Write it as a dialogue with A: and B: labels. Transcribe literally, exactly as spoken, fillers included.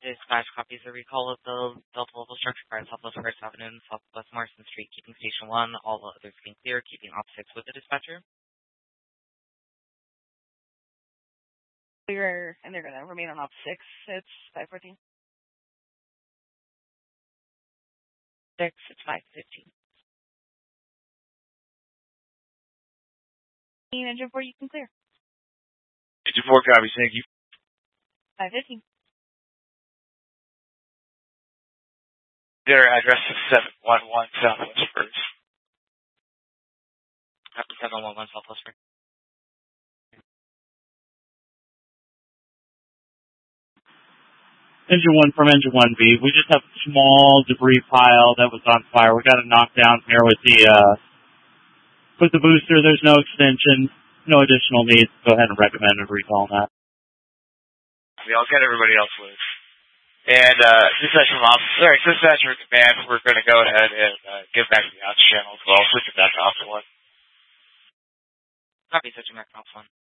A: Dispatch copies a recall of the Delta level structure car at Southwest First Avenue and Southwest Morrison Street, keeping Station one, all others being clear, keeping opposites with the dispatcher.
B: Clear, and they're going to remain on op six. It's five fourteen. six, it's five fifteen. Engine four, you can clear.
C: Engine four, copy, thank you.
B: five fifteen.
C: Their address is seven one one Southwest First.
A: Copy seven one one Southwest First.
D: Engine one from Engine one B. We just have a small debris pile that was on fire. We got a knockdown here with the uh, with the booster. There's no extension, no additional needs. Go ahead and recommend a recall on that.
C: Yeah, I'll get everybody else loose. And uh, dispatch from ops. Sorry, dispatch from command. We're going to go ahead and uh, get back to the ops channel as well. Switch it back to ops one.
A: Copy, switching back to ops one.